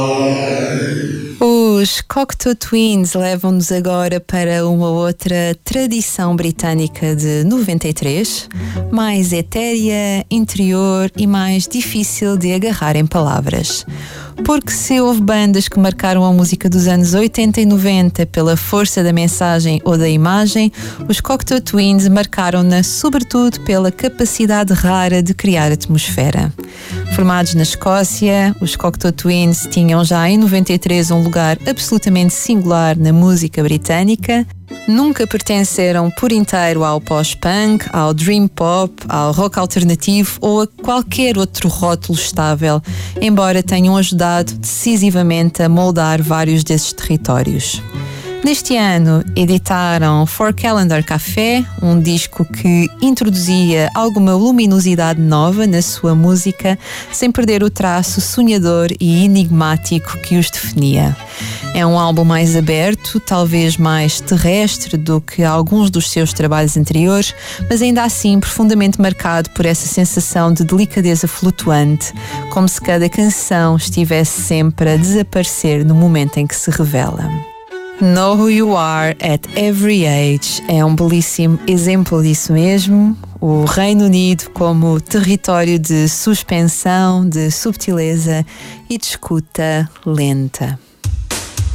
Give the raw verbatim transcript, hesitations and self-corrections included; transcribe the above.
Os Cocteau Twins levam-nos agora para uma outra tradição britânica de noventa e três, mais etérea, interior e mais difícil de agarrar em palavras. Porque se houve bandas que marcaram a música dos anos oitenta e noventa pela força da mensagem ou da imagem, os Cocteau Twins marcaram-na sobretudo pela capacidade rara de criar atmosfera. Formados na Escócia, os Cocteau Twins tinham já em noventa e três um lugar absolutamente singular na música britânica. Nunca pertenceram por inteiro ao pós-punk, ao dream pop, ao rock alternativo ou a qualquer outro rótulo estável, embora tenham ajudado decisivamente a moldar vários desses territórios. Neste ano, editaram Four Calendar Café, um disco que introduzia alguma luminosidade nova na sua música, sem perder o traço sonhador e enigmático que os definia. É um álbum mais aberto, talvez mais terrestre do que alguns dos seus trabalhos anteriores, mas ainda assim profundamente marcado por essa sensação de delicadeza flutuante, como se cada canção estivesse sempre a desaparecer no momento em que se revela. Know Who You Are at Every Age é um belíssimo exemplo disso mesmo. O Reino Unido como território de suspensão, de subtileza e de escuta lenta.